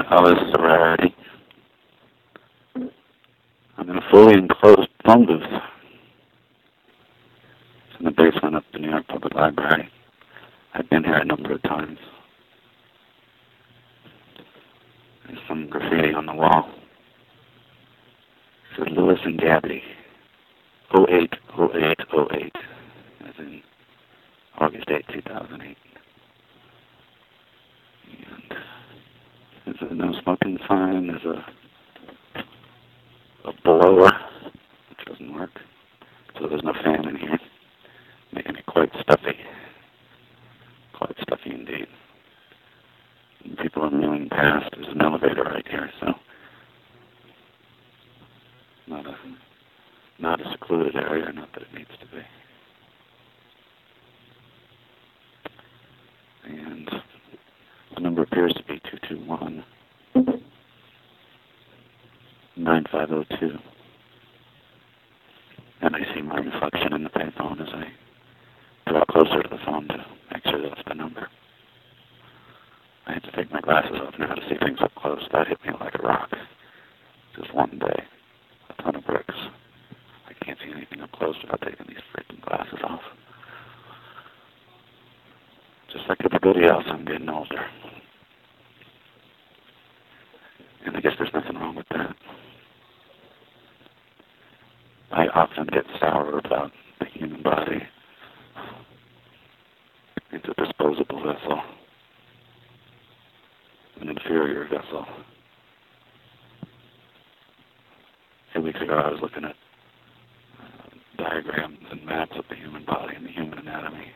Alice Rarity. I'm in a fully enclosed phone booth. It's in the basement of the New York Public Library. I've been here a number of times. There's some graffiti on the wall. It says Lewis and Gabby, 080808, as in August 8, 2008. And there's a no smoking sign. There's a blower, which doesn't work. So there's no fan in here, making it quite stuffy. Quite stuffy indeed. And people are milling past. There's an elevator right here, so not a secluded area, not that it needs to be. And the number appears to be 221-9502. And I see my reflection in the payphone as I draw closer to the phone to make sure that's the number. I had to take my glasses off now to see things up close. That hit me like a rock. Just one day. A ton of bricks. I can't see anything up close without taking these freaking glasses off. Just like everybody else, I'm getting older. And I guess there's nothing wrong with that. I often get sour about the human body. It's a disposable vessel. An inferior vessel. 2 weeks ago I was looking at diagrams and maps of the human body and the human anatomy.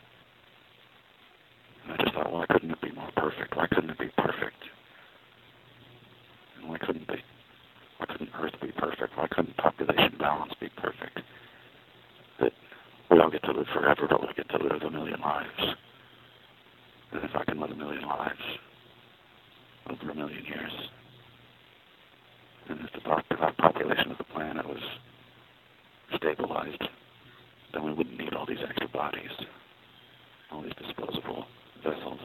And I just thought, why couldn't it be more perfect? Why couldn't it be perfect? And why couldn't Earth be perfect? Why couldn't population balance be perfect? That we all get to live forever, but we get to live 1 million lives. And if I can live 1 million lives over 1 million years, and if the population of the planet was stabilized, then we wouldn't need all these extra bodies, all these disposable vessels.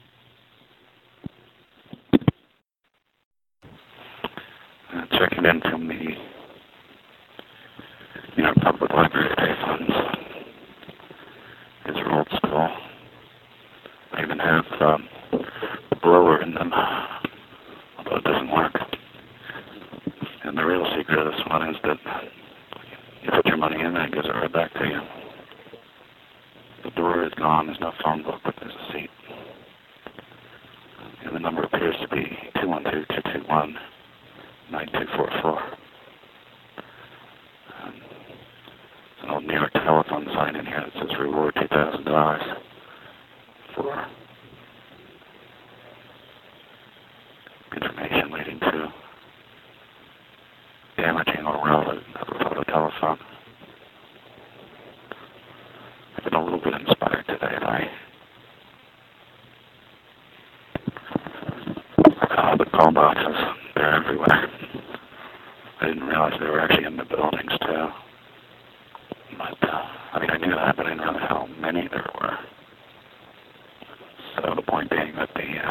Checking in from the New York Public Library payphones. These are old school. They even have a blower in them, although it doesn't work. And the real secret of this one is that you put your money in and it gives it right back to you. The door is gone, there's no phone book, but there's a seat. And the number appears to be 212-221-9244. There's an old New York telephone sign in here that says reward $2,000 for information leading to damaging or relevant of a photo telephone. I've been a little bit inspired today by the call boxes. They're everywhere. I didn't realize they were actually in the buildings too. But, I knew that, but I didn't know how many there were. So the point being that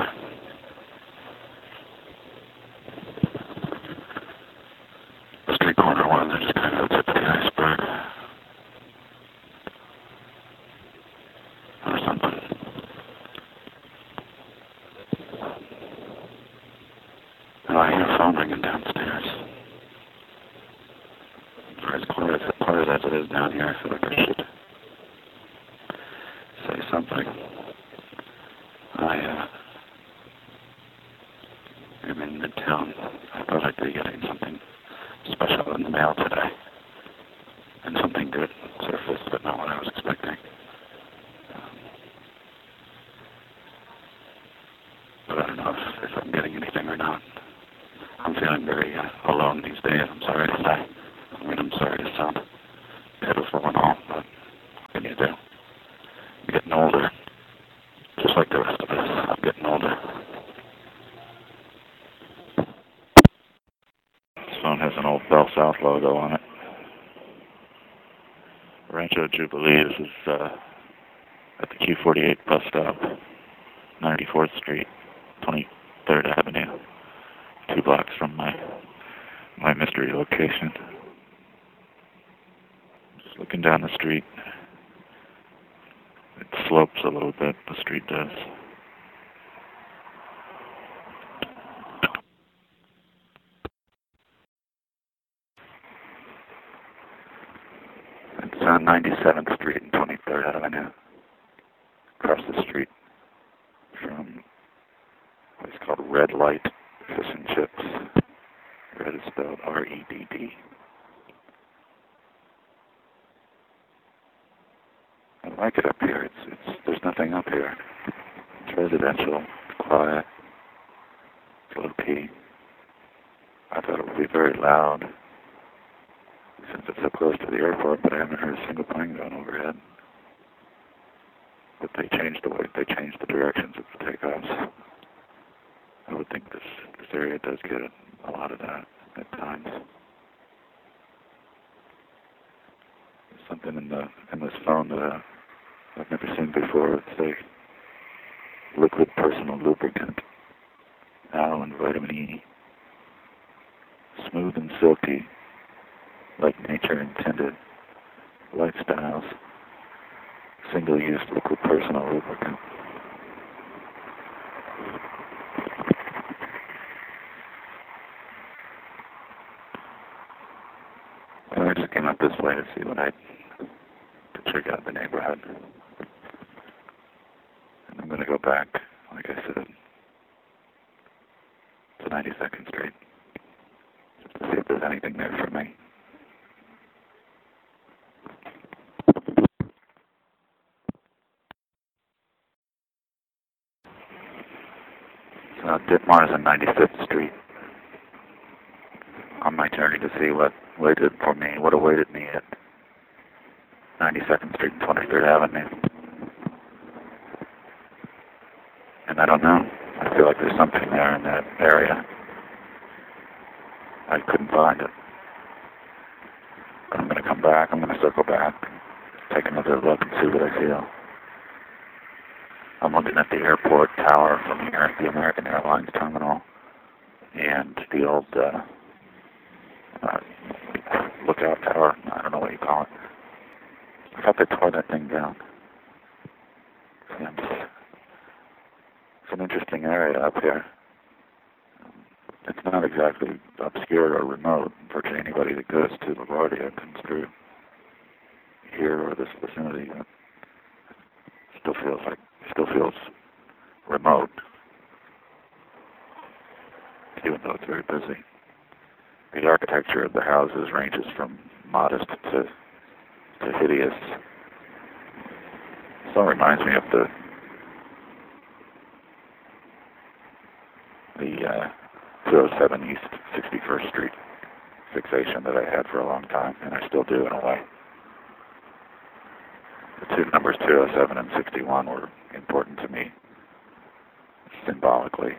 the street corner ones are just kind of the tip of the iceberg. Or something. And I hear a phone ringing downstairs. For as quiet as it is down here, I feel like I should say something. I am in Midtown. I thought I'd be getting something special in the mail today. And something good surfaced, but not what I was expecting. But I don't know if I'm getting anything or not. I'm feeling very alone these days, I'm sorry to say. I'm sorry to sound pitiful and all, but what can you do? I'm getting older. Just like the rest of us, I'm getting older. This phone has an old Bell South logo on it. Rancho Jubilee. This is at the Q48 bus stop, 94th Street, 23rd Avenue. 2 blocks from my mystery location. Just looking down the street. It slopes a little bit, the street does. It's on 97th Street and 23rd Avenue. Across the street from a place called Red Light Fish and Chips. Red is spelled R-E-D-D. I like it up here. There's nothing up here. It's residential, it's quiet, it's low key. I thought it would be very loud since it's so close to the airport, but I haven't heard a single plane going overhead. But they changed the directions of the takeoffs. I would think this area does get a lot of that at times. There's something in this phone that I've never seen before. It's a liquid personal lubricant, Al and vitamin E, smooth and silky, like nature intended, lifestyles, single-use liquid personal lubricant. I just came up this way to see to check out the neighborhood. And I'm going to go back, like I said, to 92nd Street, just to see if there's anything there for me. So Ditmar's on 95th Street. On my journey to see what awaited me at 92nd Street and 23rd Avenue. And I don't know. I feel like there's something there in that area. I couldn't find it. But I'm going to come back. I'm going to circle back, take another look and see what I feel. I'm looking at the airport tower from here, the American Airlines terminal, and the old lookout tower. I don't know what you call it. I thought they tore that thing down. It's an interesting area up here. It's not exactly obscure or remote. Virtually anybody that goes to LaGuardia comes through here or this vicinity. It still feels remote, even though it's very busy. The architecture of the houses ranges from modest to hideous. So it reminds me of the 207 East 61st Street fixation that I had for a long time, and I still do in a way. The two numbers 207 and 61 were important to me symbolically.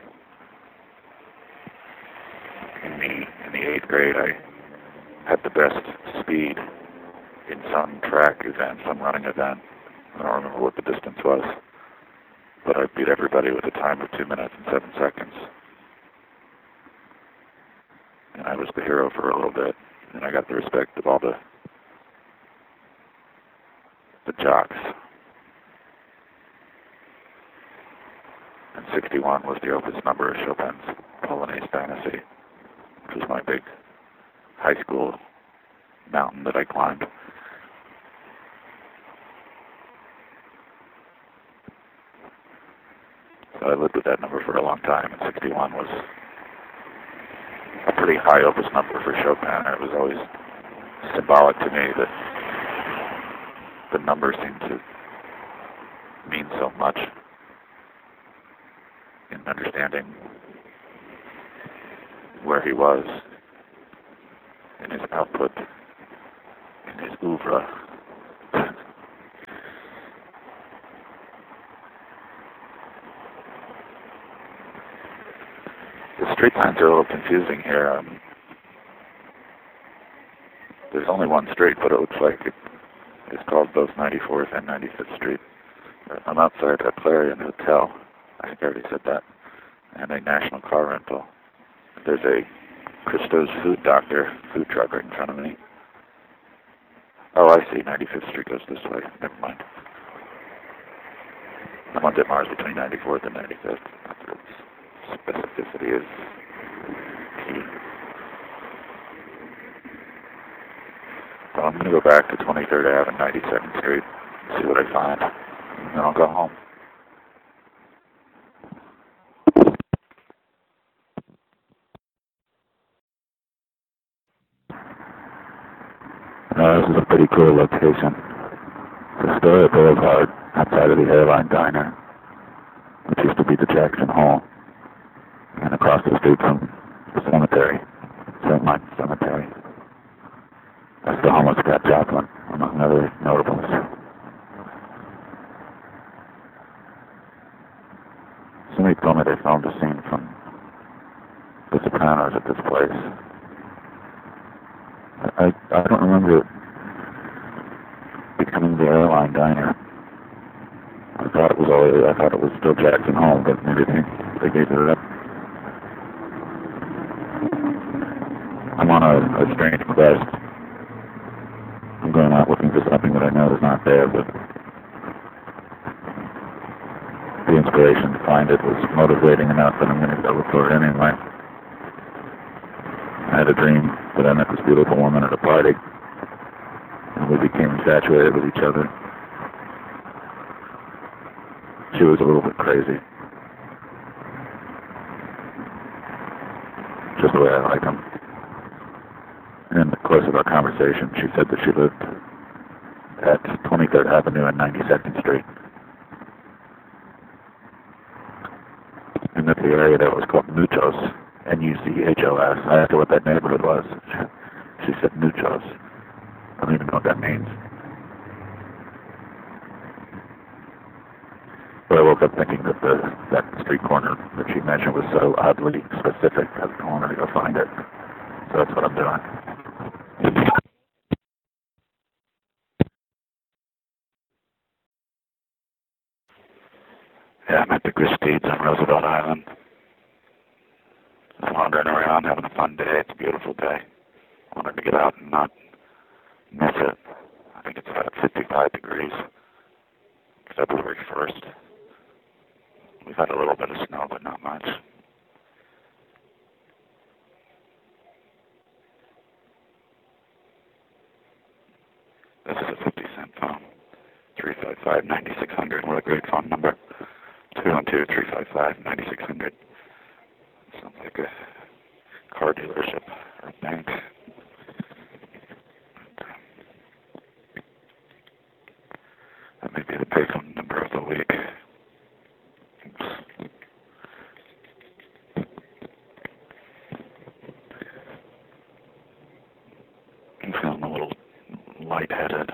In the 8th grade, I had the best speed in some track event, some running event. I don't remember what the distance was, but I beat everybody with a time of 2 minutes and 7 seconds. And I was the hero for a little bit, and I got the respect of all the jocks. And 61 was the opus number of Chopin's Polonaise Fantasy, which was my big high school mountain that I climbed. So I lived with that number for a long time, and 61 was a pretty high opus number for Chopin. It was always symbolic to me that the number seemed to mean so much in understanding where he was in his output, in his oeuvre. The street signs are a little confusing here. There's only one street, but it looks like it's called both 94th and 95th Street. I'm outside a Clarion Hotel. I think I already said that. And a National Car Rental. There's a Christo's Food Doctor food truck right in front of me. Oh, I see. 95th Street goes this way. Never mind. I'm on Mars between 94th and 95th. Specificity is key. Well, I'm going to go back to 23rd Ave and 92nd Street, see what I find, and then I'll go home. This is a pretty cool location. It's Astoria Boulevard, outside of the Airline Diner, which used to be the Jackson Hole, and across the street from the cemetery, St. Mike's Cemetery. That's the home of Scott Joplin, among other notables. Somebody told me they filmed a scene from The Sopranos at this place. I don't remember it becoming the Airline Diner. I thought it was still Jackson Hole, but maybe they gave it up. I'm on a strange quest. I'm going out looking for something that I know is not there, but the inspiration to find it was motivating enough that I'm going to go look for it anyway. I had a dream that I met this beautiful woman at a party, and we became infatuated with each other. She was a little bit crazy. Just the way I like them. In the course of our conversation, she said that she lived at 23rd Avenue and 92nd Street. And that the area there was called Nuchos, N-U-C-H-O-S. I asked her what that neighborhood was. She said Nuchos. I don't even know what that means. But I woke up thinking that that street corner that she mentioned was so oddly specific that I wanted to go find it. So that's what I'm doing. Yeah, I'm at the Gristedes on Roosevelt Island. I'm wandering around, having a fun day. It's a beautiful day. I wanted to get out and not miss it. I think it's about 55 degrees. February 1st. We've had a little bit of snow, but not much. This is a 50-cent phone. 355-9600. What a great phone number. 212-355-9600. Sounds like a car dealership or a bank. That may be the payphone number of the week. Oops. I'm feeling a little lightheaded.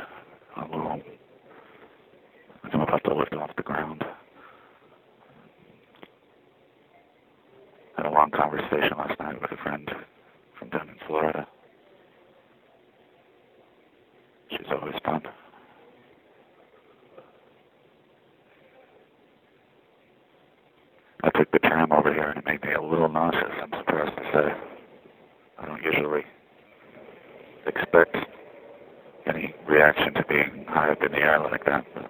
I'm about to lift off the ground. Had a long conversation last night with a friend from down in Florida. She's always fun. I took the tram over here and it made me a little nauseous, I'm surprised to say. I don't usually expect any reaction to being high up in the air like that, but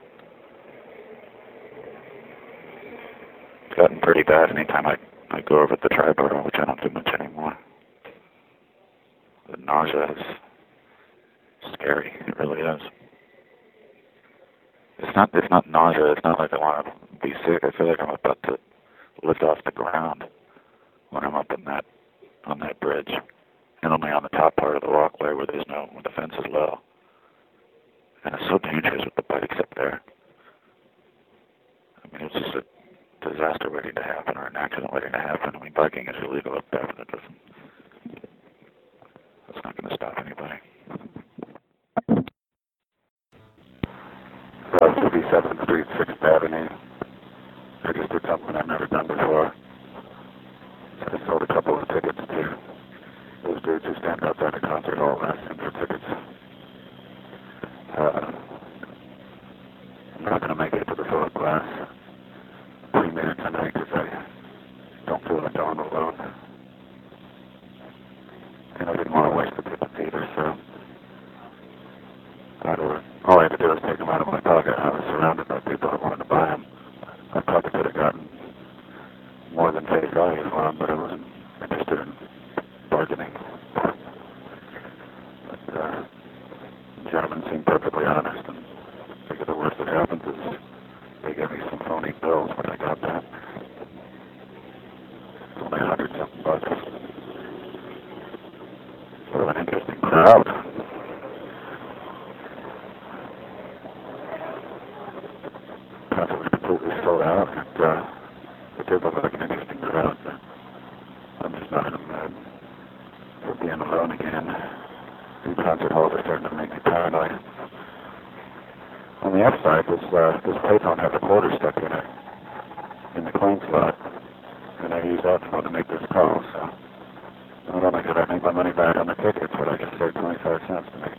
it's gotten pretty bad anytime I go over at the Triborough, which I don't do much anymore. The nausea is scary. It really is. It's not nausea. It's not like I want to be sick. I feel like I'm about to lift off the ground when I'm up on that bridge, and only on the top part of the walkway where the fence is low. And it's so dangerous with the bikes up there. I mean, it's just a disaster waiting to happen or an accident waiting to happen. I mean, biking is illegal up there, but it's not going to stop anybody. 57th Street, 6th Avenue. I just did something I've never done before. I sold a couple of tickets to those dudes who stand outside the concert hall asking for tickets. I'm not going to make it to the Philip Glass premiere tonight because I don't feel like going alone. and I didn't want to waste the tickets either, so all I had to do was take them out of my pocket. I was surrounded by people that wanted to buy them. I probably could have gotten more than face value for them, but I wasn't interested in bargaining. But the gentleman seemed perfectly honest, and I figured the worst that happens is they gave me some phony bills when I got that. It's only $100-something. Sort of an interesting crowd. Concert was completely sold out. It did look like an interesting crowd, but I'm just not in a mood for being alone again. These concert halls are starting to make me paranoid. On the upside, this payphone had the quarter stuck in it, in the coin slot, and I used that phone to make this call, so not only did I make my money back on the tickets, but I just saved 25 cents to make